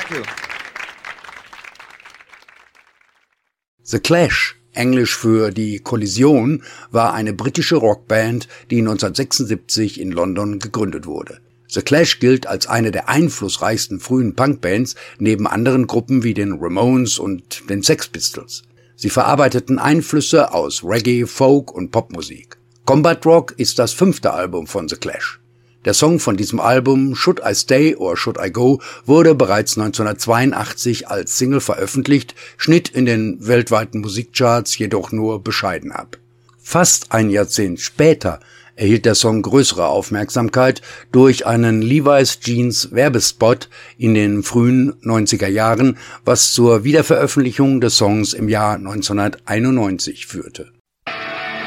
Thank you. The Clash, englisch für die Kollision, war eine britische Rockband, die 1976 in London gegründet wurde. The Clash gilt als eine der einflussreichsten frühen Punkbands neben anderen Gruppen wie den Ramones und den Sex Pistols. Sie verarbeiteten Einflüsse aus Reggae, Folk und Popmusik. Combat Rock ist das 5. Album von The Clash. Der Song von diesem Album, Should I Stay or Should I Go, wurde bereits 1982 als Single veröffentlicht, schnitt in den weltweiten Musikcharts jedoch nur bescheiden ab. Fast ein Jahrzehnt später erhielt der Song größere Aufmerksamkeit durch einen Levi's Jeans Werbespot in den frühen 90er Jahren, was zur Wiederveröffentlichung des Songs im Jahr 1991 führte.